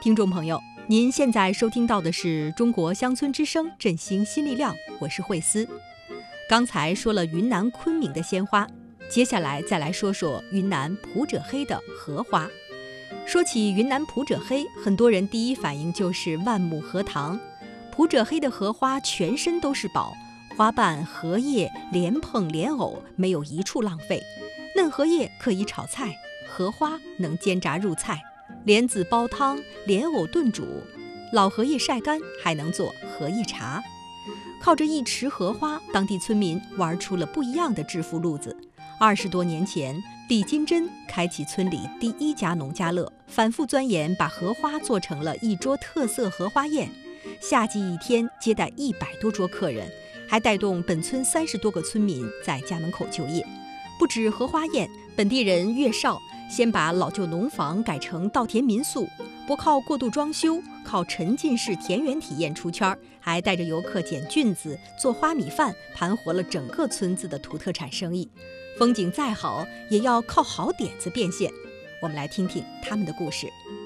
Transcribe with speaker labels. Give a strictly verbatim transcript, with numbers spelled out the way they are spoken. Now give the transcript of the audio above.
Speaker 1: 听众朋友，您现在收听到的是中国乡村之声振兴新力量，我是慧思。刚才说了云南昆明的鲜花，接下来再来说说云南普者黑的荷花。说起云南普者黑，很多人第一反应就是万木荷塘。普者黑的荷花全身都是宝，花瓣、荷叶、莲蓬、莲藕没有一处浪费。嫩荷叶可以炒菜，荷花能煎炸入菜，莲子煲汤，莲藕炖煮，老荷叶晒干还能做荷叶茶。靠着一池荷花，当地村民玩出了不一样的致富路子。二十多年前，李金珍开启村里第一家农家乐，反复钻研，把荷花做成了一桌特色荷花宴。夏季一天接待一百多桌客人，还带动本村三十多个村民在家门口就业。不止荷花宴，本地人岳少先把老旧农房改成稻田民宿，不靠过度装修，靠沉浸式田园体验出圈，还带着游客捡菌子、做花米饭，盘活了整个村子的土特产生意。风景再好，也要靠好点子变现。我们来听听他们的故事。